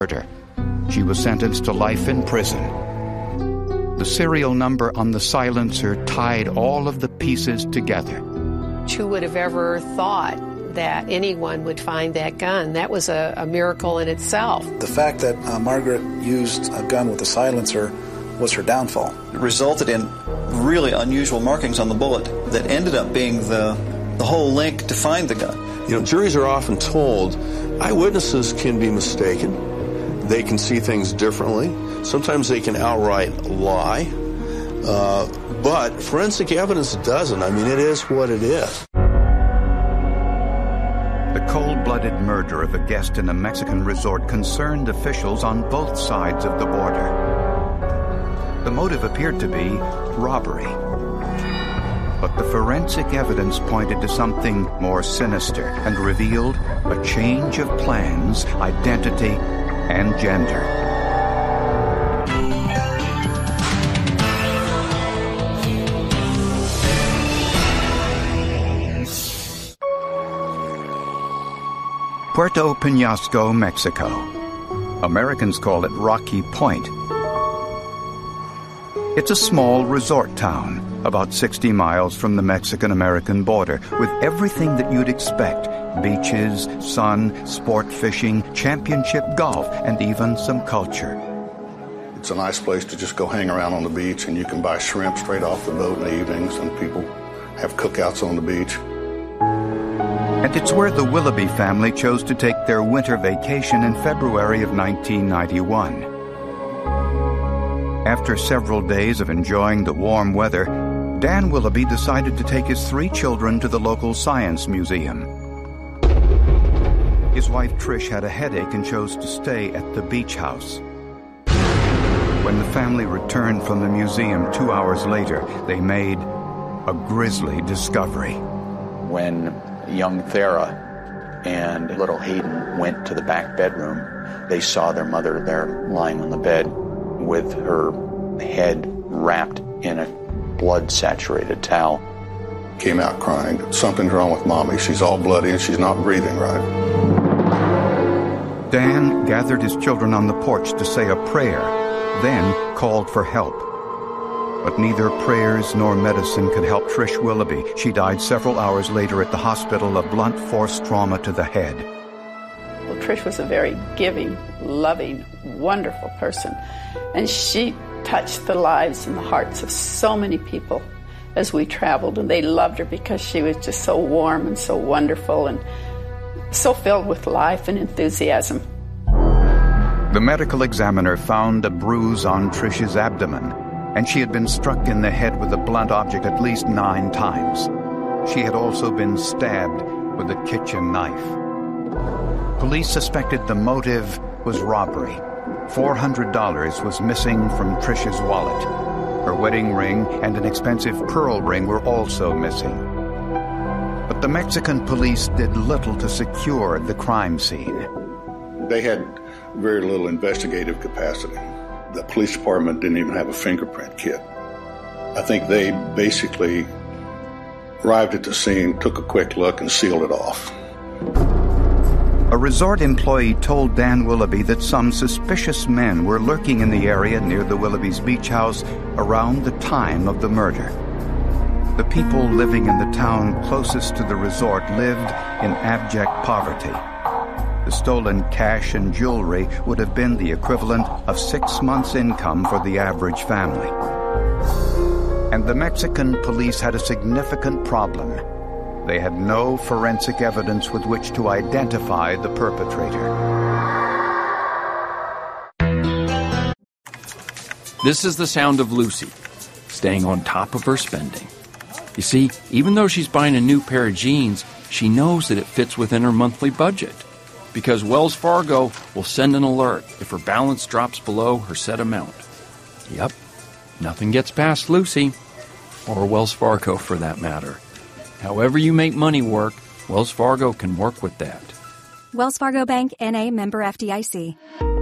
murder. She was sentenced to life in prison. The serial number on the silencer tied all of the pieces together. Who would have ever thought that anyone would find that gun? That was a miracle in itself. The fact that Margaret used a gun with a silencer was her downfall. It resulted in really unusual markings on the bullet that ended up being the whole link to find the gun. You know, juries are often told eyewitnesses can be mistaken. They can see things differently. Sometimes they can outright lie. But forensic evidence doesn't. I mean, it is what it is. The cold-blooded murder of a guest in a Mexican resort concerned officials on both sides of the border. The motive appeared to be robbery. But the forensic evidence pointed to something more sinister and revealed a change of plans, identity, and gender. Puerto Peñasco, Mexico. Americans call it Rocky Point. It's a small resort town, about 60 miles from the Mexican-American border, with everything that you'd expect: beaches, sun, sport fishing, championship golf, and even some culture. It's a nice place to just go hang around on the beach, and you can buy shrimp straight off the boat in the evenings, and people have cookouts on the beach. And it's where the Willoughby family chose to take their winter vacation in February of 1991. After several days of enjoying the warm weather, Dan Willoughby decided to take his 3 children to the local science museum. His wife Trish had a headache and chose to stay at the beach house. When the family returned from the museum 2 hours later, they made a grisly discovery. When young Thera and little Hayden went to the back bedroom, they saw their mother there lying on the bed with her head wrapped in a blood-saturated towel. Came out crying, "Something's wrong with Mommy. She's all bloody and she's not breathing right." Dan gathered his children on the porch to say a prayer, then called for help. But neither prayers nor medicine could help Trish Willoughby. She died several hours later at the hospital of blunt force trauma to the head. Well, Trish was a very giving, loving, wonderful person. And she touched the lives and the hearts of so many people as we traveled. And they loved her because she was just so warm and so wonderful and so filled with life and enthusiasm. The medical examiner found a bruise on Trish's abdomen, and she had been struck in the head with a blunt object at least 9 times. She had also been stabbed with a kitchen knife. Police suspected the motive was robbery. $400 was missing from Trish's wallet. Her wedding ring and an expensive pearl ring were also missing. But the Mexican police did little to secure the crime scene. They had very little investigative capacity. The police department didn't even have a fingerprint kit. I think they basically arrived at the scene, took a quick look, and sealed it off. A resort employee told Dan Willoughby that some suspicious men were lurking in the area near the Willoughby's beach house around the time of the murder. The people living in the town closest to the resort lived in abject poverty. The stolen cash and jewelry would have been the equivalent of 6 months' income for the average family. And the Mexican police had a significant problem. They had no forensic evidence with which to identify the perpetrator. This is the sound of Lucy, staying on top of her spending. You see, even though she's buying a new pair of jeans, she knows that it fits within her monthly budget. Because Wells Fargo will send an alert if her balance drops below her set amount. Yep, nothing gets past Lucy, or Wells Fargo for that matter. However you make money work, Wells Fargo can work with that. Wells Fargo Bank, N.A., member FDIC.